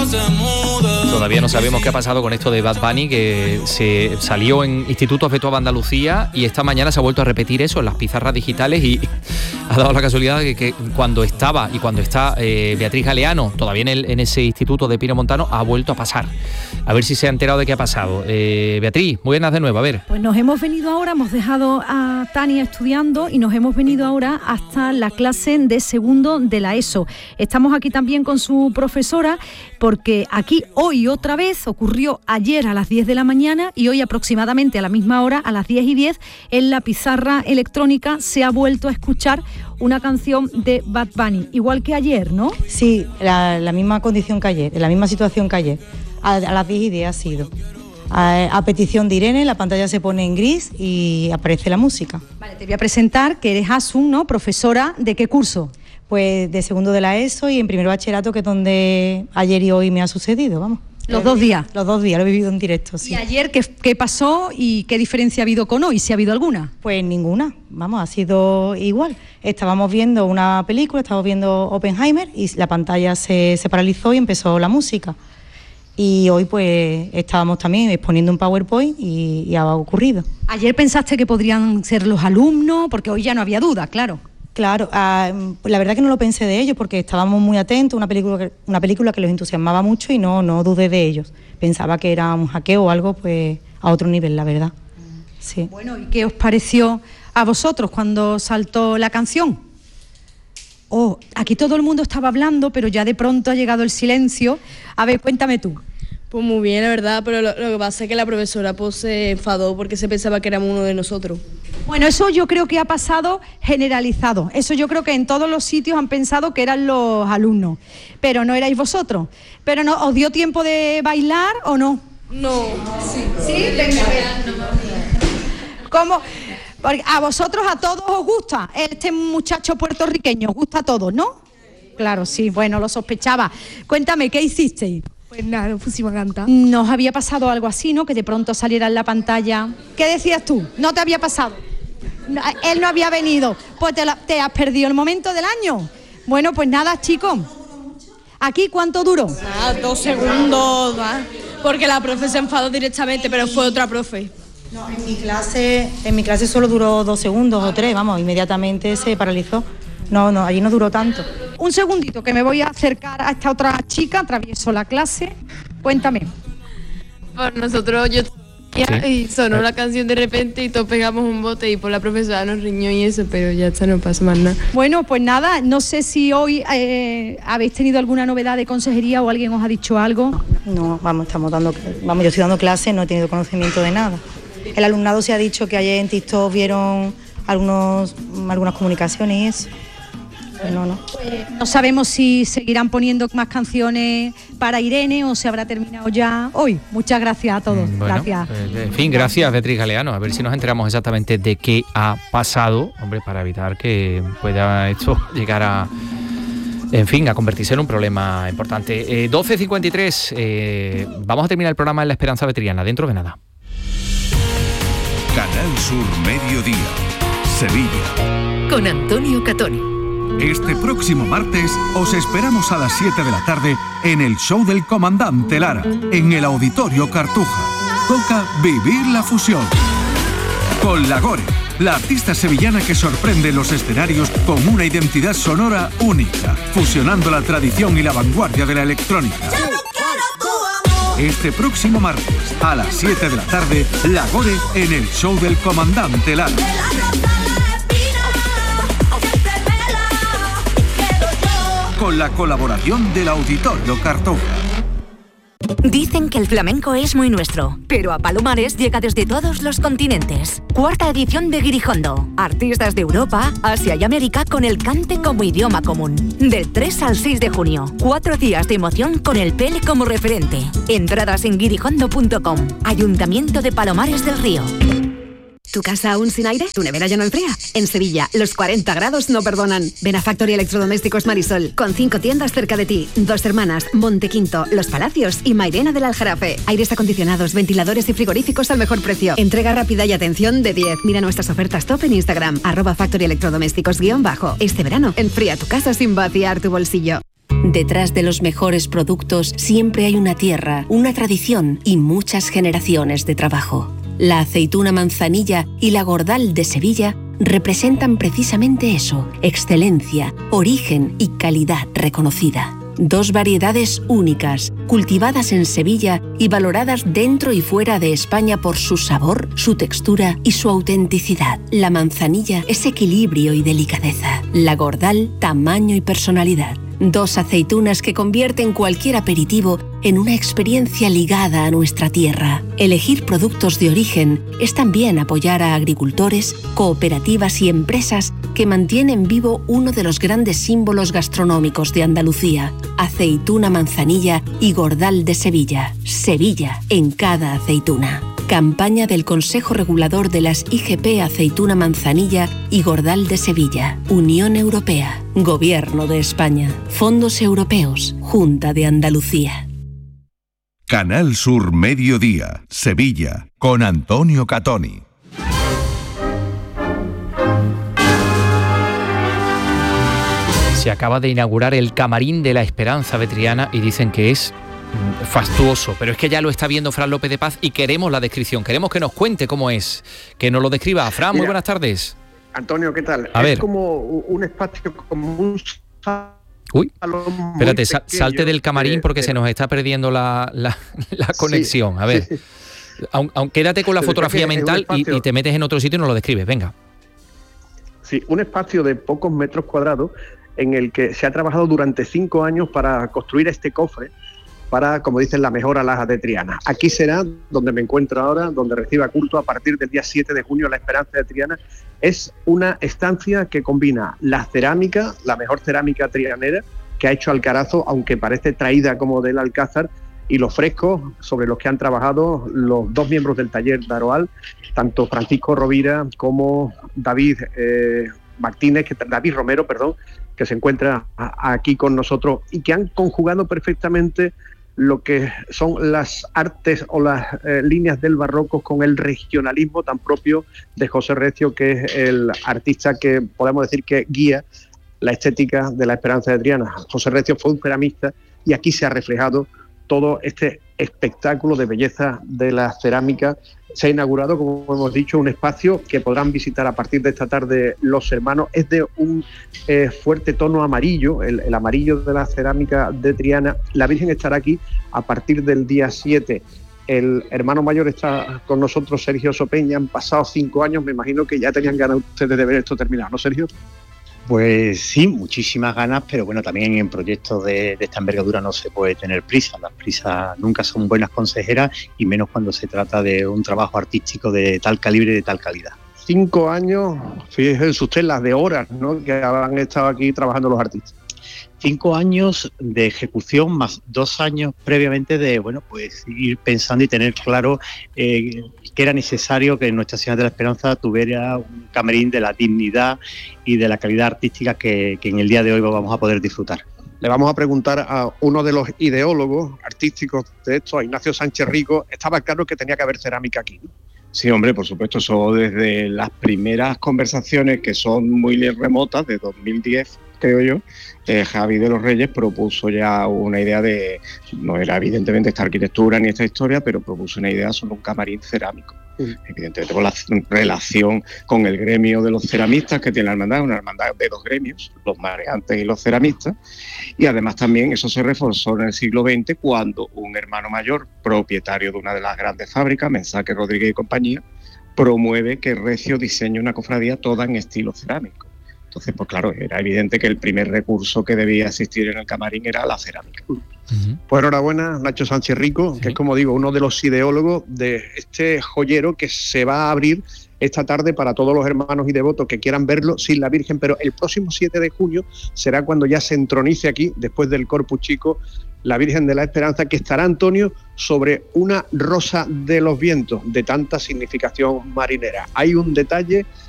Todavía no sabemos qué ha pasado con esto de Bad Bunny, que se salió en institutos de toda Andalucía y esta mañana se ha vuelto a repetir eso en las pizarras digitales y ha dado la casualidad de que cuando está Beatriz Galeano todavía en ese instituto de Pinomontano ha vuelto a pasar. A ver si se ha enterado de qué ha pasado. Beatriz, muy buenas de nuevo, a ver. Pues nos hemos venido ahora, hemos dejado a Tania estudiando y nos hemos venido ahora hasta la clase de segundo de la ESO. Estamos aquí también con su profesora porque aquí hoy otra vez ocurrió ayer a las 10 de la mañana y hoy aproximadamente a la misma hora, a las 10:10, en la pizarra electrónica se ha vuelto a escuchar una canción de Bad Bunny, igual que ayer, ¿no? Sí, la misma condición que ayer, en la misma situación que ayer. A las 10:10 ha sido. A petición de Irene, la pantalla se pone en gris y aparece la música. Vale, te voy a presentar que eres Asun, ¿no? Profesora, ¿de qué curso? Pues de segundo de la ESO y en primer bachillerato, que es donde ayer y hoy me ha sucedido, vamos. ¿Los 2 días? Los 2 días, lo he vivido en directo, sí. ¿Y ayer qué pasó y qué diferencia ha habido con hoy, si ha habido alguna? Pues ninguna, vamos, ha sido igual. Estábamos viendo una película, estábamos viendo Oppenheimer y la pantalla se paralizó y empezó la música. Y hoy pues estábamos también exponiendo un PowerPoint y ha ocurrido. ¿Ayer pensaste que podrían ser los alumnos? Porque hoy ya no había duda, claro. Claro, la verdad que no lo pensé de ellos porque estábamos muy atentos, una película que los entusiasmaba mucho y no dudé de ellos. Pensaba que era un hackeo o algo pues a otro nivel, la verdad. Sí. Bueno, ¿y qué os pareció a vosotros cuando saltó la canción? Aquí todo el mundo estaba hablando, pero ya de pronto ha llegado el silencio. A ver, cuéntame tú. Pues muy bien, la verdad, pero lo que pasa es que la profesora pues se enfadó porque se pensaba que éramos uno de nosotros. Bueno, eso yo creo que ha pasado generalizado. Eso yo creo que en todos los sitios han pensado que eran los alumnos, pero no erais vosotros. Pero no, ¿os dio tiempo de bailar o no? No. ¿Sí? Venga, ¿cómo? Porque a vosotros a todos os gusta este muchacho puertorriqueño, os gusta a todos, ¿no? Claro, sí, bueno, lo sospechaba. Cuéntame, ¿qué hicisteis? Pues nada, nos pusimos a cantar. ¿Nos había pasado algo así, no? Que de pronto saliera en la pantalla. ¿Qué decías tú? ¿No te había pasado? Él no había venido. Pues te has perdido el momento del año. Bueno, pues nada, chicos. ¿Aquí cuánto duró? 2 segundos, porque la profe se enfadó directamente, pero fue otra profe. No, en mi clase solo duró 2 segundos o 3, vamos, inmediatamente se paralizó. No, allí no duró tanto. Un segundito, que me voy a acercar a esta otra chica, atravieso la clase. Cuéntame. Pues nosotros, y sonó la canción de repente y todos pegamos un bote y por la profesora nos riñó y eso, pero ya está, no pasa más nada. Bueno, pues nada, no sé si hoy habéis tenido alguna novedad de consejería o alguien os ha dicho algo. No, yo estoy dando clase, no he tenido conocimiento de nada. El alumnado se ha dicho que ayer en TikTok vieron algunas comunicaciones y eso. Pues no. No sabemos si seguirán poniendo más canciones para Irene o se habrá terminado ya hoy. Muchas gracias a todos. Bueno, gracias. En fin, gracias Beatriz Galeano. A ver si nos enteramos exactamente de qué ha pasado, hombre, para evitar que pueda esto llegar a convertirse en un problema importante. 12:53, vamos a terminar el programa en La Esperanza Betriana, dentro de nada. Canal Sur Mediodía, Sevilla. Con Antonio Catoni. Este próximo martes os esperamos a las 7 de la tarde en el show del Comandante Lara, en el Auditorio Cartuja. Toca vivir la fusión. Con Lagore, la artista sevillana que sorprende los escenarios con una identidad sonora única, fusionando la tradición y la vanguardia de la electrónica. Este próximo martes, a las 7 de la tarde, Lagore en el show del Comandante Lara. Con la colaboración del Auditorio Cartuja. Dicen que el flamenco es muy nuestro, pero a Palomares llega desde todos los continentes. 4ª edición de Guirijondo. Artistas de Europa, Asia y América con el cante como idioma común. Del 3 al 6 de junio. 4 días de emoción con el Pele como referente. Entradas en guirijondo.com. Ayuntamiento de Palomares del Río. ¿Tu casa aún sin aire? ¿Tu nevera ya no enfría? En Sevilla, los 40 grados no perdonan. Ven a Factory Electrodomésticos Marisol, con 5 tiendas cerca de ti. 2 Hermanas, Montequinto, Los Palacios y Mairena del Aljarafe. Aires acondicionados, ventiladores y frigoríficos al mejor precio. Entrega rápida y atención de 10. Mira nuestras ofertas top en Instagram, @Factory Electrodomésticos_. Este verano, enfría tu casa sin vaciar tu bolsillo. Detrás de los mejores productos siempre hay una tierra, una tradición y muchas generaciones de trabajo. La aceituna Manzanilla y la Gordal de Sevilla representan precisamente eso: excelencia, origen y calidad reconocida. Dos variedades únicas, cultivadas en Sevilla y valoradas dentro y fuera de España por su sabor, su textura y su autenticidad. La Manzanilla es equilibrio y delicadeza. La Gordal, tamaño y personalidad. Dos aceitunas que convierten cualquier aperitivo en una experiencia ligada a nuestra tierra. Elegir productos de origen es también apoyar a agricultores, cooperativas y empresas que mantienen vivo uno de los grandes símbolos gastronómicos de Andalucía: aceituna Manzanilla y Gordal de Sevilla. Sevilla en cada aceituna. Campaña del Consejo Regulador de las IGP Aceituna Manzanilla y Gordal de Sevilla. Unión Europea. Gobierno de España. Fondos Europeos. Junta de Andalucía. Canal Sur Mediodía, Sevilla, con Antonio Catoni. Se acaba de inaugurar el Camarín de la Esperanza de Triana y dicen que es fastuoso, pero es que ya lo está viendo Fran López de Paz y queremos la descripción, queremos que nos cuente cómo es, que nos lo describa. Fran, muy buenas tardes. Antonio, ¿qué tal? A ver. Como un espacio, como un Uy, espérate, salte del camarín porque se nos está perdiendo la conexión. A ver, quédate con la fotografía mental y te metes en otro sitio y nos lo describes, venga. Sí, un espacio de pocos metros cuadrados en el que se ha trabajado durante 5 años para construir este cofre para, como dicen, la mejor alhaja de Triana. Aquí será donde me encuentro ahora, donde reciba culto a partir del día 7 de junio la Esperanza de Triana. Es una estancia que combina la cerámica, la mejor cerámica trianera que ha hecho Alcarazo, aunque parece traída como del Alcázar, y los frescos sobre los que han trabajado los 2 miembros del taller de Aroal, tanto Francisco Rovira como David Romero, que se encuentra aquí con nosotros y que han conjugado perfectamente lo que son las artes o las líneas del barroco con el regionalismo tan propio de José Recio, que es el artista que podemos decir que guía la estética de la Esperanza de Triana. José Recio fue un ceramista y aquí se ha reflejado todo este espectáculo de belleza de la cerámica. Se ha inaugurado, como hemos dicho, un espacio que podrán visitar a partir de esta tarde los hermanos. Es de un fuerte tono amarillo, el amarillo de la cerámica de Triana. La Virgen estará aquí a partir del día 7. El hermano mayor está con nosotros, Sergio Sopeña. Han pasado 5 años, me imagino que ya tenían ganas ustedes de ver esto terminado, ¿no, Sergio? Pues sí, muchísimas ganas, pero bueno, también en proyectos de esta envergadura no se puede tener prisa. Las prisas nunca son buenas consejeras y menos cuando se trata de un trabajo artístico de tal calibre y de tal calidad. 5 años, fíjense usted las de horas, ¿no?, que han estado aquí trabajando los artistas. 5 años de ejecución más 2 años previamente de, bueno, pues ir pensando y tener claro que era necesario que Nuestra Señora de la Esperanza tuviera un camarín de la dignidad y de la calidad artística que en el día de hoy vamos a poder disfrutar. Le vamos a preguntar a uno de los ideólogos artísticos de esto, a Ignacio Sánchez Rico. Estaba claro que tenía que haber cerámica aquí, ¿no? Sí, hombre, por supuesto, eso desde las primeras conversaciones, que son muy remotas, de 2010, creo yo, Javi de los Reyes propuso ya una idea de, no era evidentemente esta arquitectura ni esta historia, pero propuso una idea sobre un camarín cerámico. Evidentemente con la relación con el gremio de los ceramistas que tiene la hermandad, una hermandad de 2 gremios, los mareantes y los ceramistas, y además también eso se reforzó en el siglo XX cuando un hermano mayor, propietario de una de las grandes fábricas, Mensaque Rodríguez y compañía, promueve que Recio diseñe una cofradía toda en estilo cerámico. Entonces, pues claro, era evidente que el primer recurso que debía existir en el camarín era la cerámica. Pues enhorabuena, Nacho Sánchez Rico, que es, como digo, uno de los ideólogos de este joyero que se va a abrir esta tarde para todos los hermanos y devotos que quieran verlo sin la Virgen, pero el próximo 7 de junio será cuando ya se entronice aquí, después del Corpus Chico, la Virgen de la Esperanza, que estará, Antonio, sobre una rosa de los vientos de tanta significación marinera. Hay un detalle